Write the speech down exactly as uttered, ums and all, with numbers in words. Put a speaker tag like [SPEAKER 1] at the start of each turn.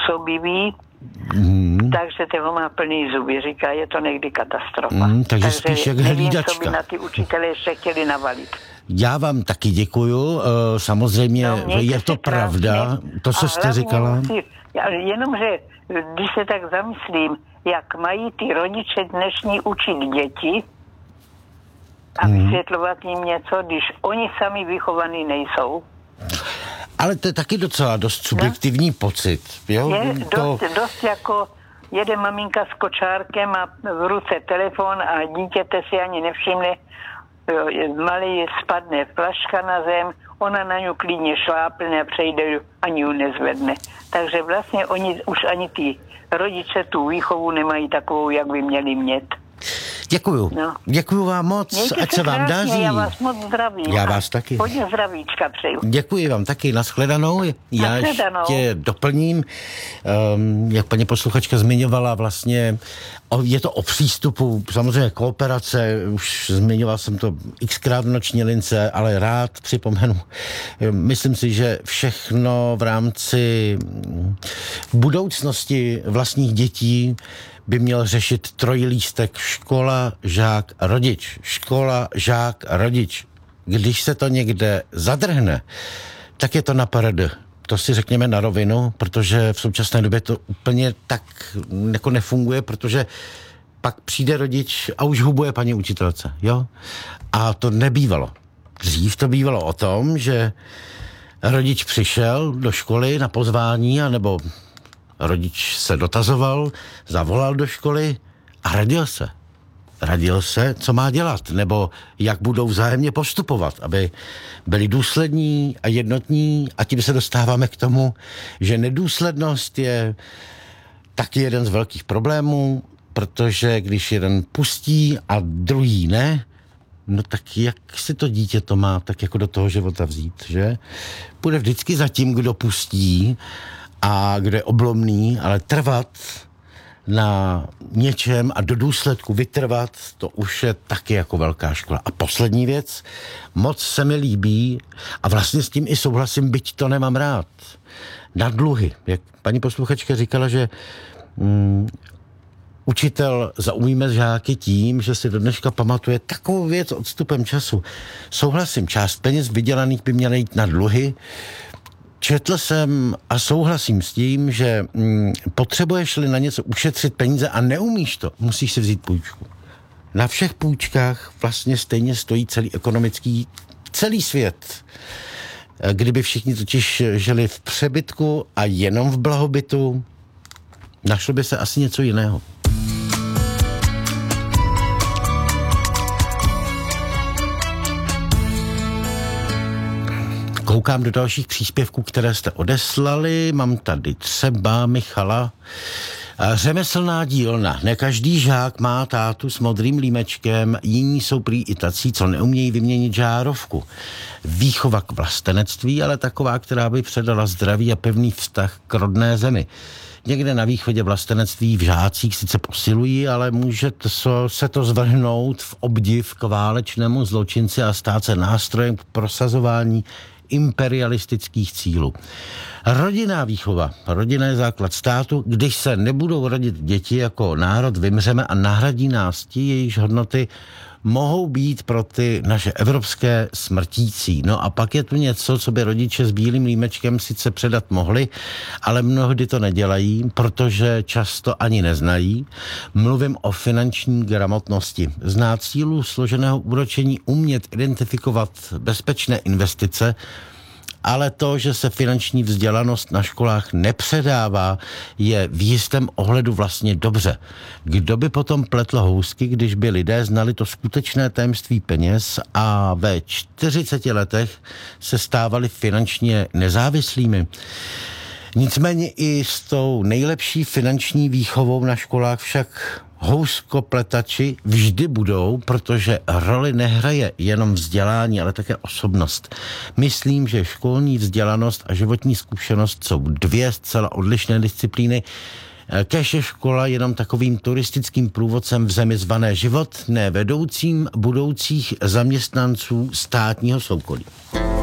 [SPEAKER 1] působivý, mm. takže toho má plný zuby. Říká, je to někdy katastrofa.
[SPEAKER 2] Mm, takže, takže spíš jak hlídačka.
[SPEAKER 1] Co by na ty učitele ještě chtěli navalit.
[SPEAKER 2] Já vám taky děkuju. Samozřejmě no, je to pravda, to, co jste říkala. Musí,
[SPEAKER 1] jenomže, když se tak zamyslím, jak mají ty rodiče dnešní učit děti a vysvětlovat jim něco, když oni sami vychovaní nejsou.
[SPEAKER 2] Ale to je taky docela dost subjektivní no? pocit. Jo?
[SPEAKER 1] Je to... dost, dost jako jede maminka s kočárkem a v ruce telefon a dítěte si ani nevšimne, malý spadne flaška na zem, ona na ňu klidně šlápne a přejde, ani ju nezvedne. Takže vlastně oni už ani ty rodiče tu výchovu nemají takovou, jak by měli mít.
[SPEAKER 2] Děkuju. No. Děkuju vám moc,
[SPEAKER 1] Mějte
[SPEAKER 2] ať se vám daří.
[SPEAKER 1] Já vás moc zdravím.
[SPEAKER 2] Já vás taky.
[SPEAKER 1] Hodně zdravíčka přeju.
[SPEAKER 2] Děkuji vám taky. Nashledanou. Já
[SPEAKER 1] Nashledanou.
[SPEAKER 2] ještě doplním, um, jak paní posluchačka zmiňovala, vlastně je to o přístupu, samozřejmě kooperace, už zmiňoval jsem to xkrát v noční lince, ale rád připomenu. Myslím si, že všechno v rámci budoucnosti vlastních dětí by měl řešit trojlístek škola, žák, rodič. Škola, žák, rodič. Když se to někde zadrhne, tak je to na P R D. To si řekněme na rovinu, protože v současné době to úplně tak jako nefunguje, protože pak přijde rodič a už hubuje paní učitelce, jo? A to nebývalo. Dřív to bývalo o tom, že rodič přišel do školy na pozvání, anebo rodič se dotazoval, zavolal do školy a radil se. Radil se, co má dělat, nebo jak budou vzájemně postupovat, aby byli důslední a jednotní, a tím se dostáváme k tomu, že nedůslednost je taky jeden z velkých problémů, protože když jeden pustí a druhý ne, no tak jak si to dítě to má tak jako do toho života vzít, že? Bude vždycky za tím, kdo pustí a kdo je oblomný, ale trvat na něčem a do důsledku vytrvat, to už je taky jako velká škola. A poslední věc, moc se mi líbí a vlastně s tím i souhlasím, byť to nemám rád. Na dluhy. Jak paní posluchačka říkala, že mm, učitel zaujme žáky tím, že si do dneška pamatuje takovou věc odstupem času. Souhlasím, část peněz vydělaných by měla jít na dluhy. Četl jsem a souhlasím s tím, že mm, potřebuješ-li na něco ušetřit peníze a neumíš to, musíš si vzít půjčku. Na všech půjčkách vlastně stejně stojí celý ekonomický, celý svět. Kdyby všichni totiž žili v přebytku a jenom v blahobytu, našlo by se asi něco jiného. Koukám do dalších příspěvků, které jste odeslali. Mám tady třeba Michala. Řemeslná dílna. Ne každý žák má tátu s modrým límečkem, jiní jsou prý i tací, co neumějí vyměnit žárovku. Výchova k vlastenectví, ale taková, která by předala zdravý a pevný vztah k rodné zemi. Někde na východě vlastenectví v žácích sice posilují, ale může to, se to zvrhnout v obdiv k válečnému zločinci a stát se nástrojem k prosazování imperialistických cílů. Rodinná výchova. Rodina je základ státu. Když se nebudou rodit děti, jako národ vymřeme a nahradí nás ti, jejichž hodnoty mohou být pro ty naše evropské smrtící. No a pak je tu něco, co by rodiče s bílým límečkem sice předat mohli, ale mnohdy to nedělají, protože často ani neznají. Mluvím o finanční gramotnosti. Znát sílu složeného úročení, umět identifikovat bezpečné investice, ale to, že se finanční vzdělanost na školách nepředává, je v jistém ohledu vlastně dobře. Kdo by potom pletl housky, když by lidé znali to skutečné tajemství peněz a ve čtyřiceti letech se stávali finančně nezávislými? Nicméně i s tou nejlepší finanční výchovou na školách však houskopletači vždy budou, protože roli nehraje jenom vzdělání, ale také osobnost. Myslím, že školní vzdělanost a životní zkušenost jsou dvě zcela odlišné disciplíny. Kéž je škola jenom takovým turistickým průvodcem v zemi zvané život, ne vedoucím budoucích zaměstnanců státního soukolí.